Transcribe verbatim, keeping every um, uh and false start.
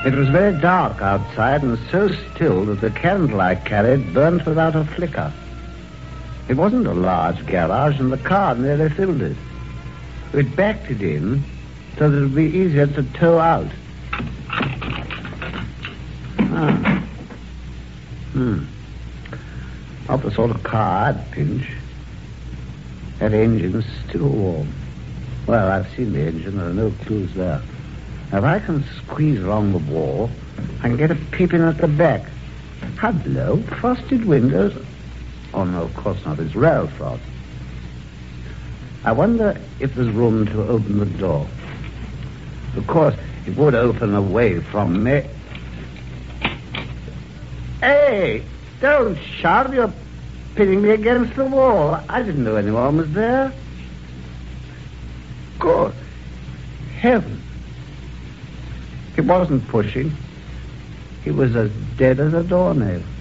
It was very dark outside and so still that the candle I carried burnt without a flicker. It wasn't a large garage, and the car nearly filled it. We'd backed it in so that it would be easier to tow out. Ah. Hmm. Not the sort of car I'd pinch. That engine's still warm. Well, I've seen the engine. There are no clues there. Now, if I can squeeze along the wall, I can get a peep in at the back. Hello, frosted windows. Oh, no, of course not. It's rail frost. I wonder if there's room to open the door. Of course, it would open away from me. Hey, don't shout. You're pinning me against the wall. I didn't know anyone was there. Good heaven. He wasn't pushing. He was as dead as a doornail.